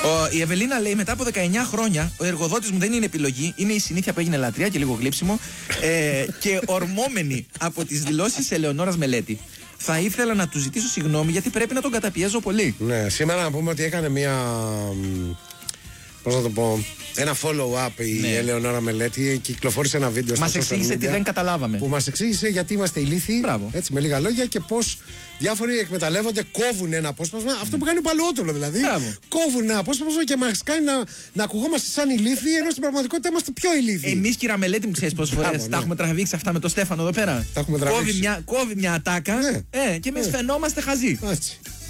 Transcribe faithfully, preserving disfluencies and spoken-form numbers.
Ο, η Ευελίνα λέει: μετά από δεκαεννιά χρόνια, ο εργοδότης μου δεν είναι επιλογή, είναι η συνήθεια που έγινε λατρεία και λίγο γλύψιμο ε, και ορμόμενη από τις δηλώσεις Ελεονόρας Μελέτη. Θα ήθελα να του ζητήσω συγγνώμη γιατί πρέπει να τον καταπιέζω πολύ. Ναι, σήμερα να πούμε ότι έκανε μια. Πώς να το πω. Ένα follow-up η ναι. Ελεονόρα Μελέτη. Κυκλοφόρησε ένα βίντεο στα social media. Μας εξήγησε τι δεν καταλάβαμε. Που μας εξήγησε γιατί είμαστε ηλίθιοι. Μπράβο. Έτσι, με λίγα λόγια και πώς διάφοροι εκμεταλλεύονται, κόβουν ένα απόσπασμα. Mm. Αυτό που κάνει ο Παλαιότολο δηλαδή. Μπράβο. Κόβουν ένα απόσπασμα και μας κάνει να, να ακουγόμαστε σαν ηλίθιοι, ενώ στην πραγματικότητα είμαστε πιο ηλίθιοι. Εμείς, κυρία Μελέτη, μου ξέρεις πόσες φορές ναι. τα έχουμε τραβήξει αυτά με το Στέφανο εδώ πέρα. Τα έχουμε τραβήξει. Κόβει μια, κόβει μια ατάκα ναι. ε, και εμείς ναι. φαινόμαστε χαζοί. Έτσι.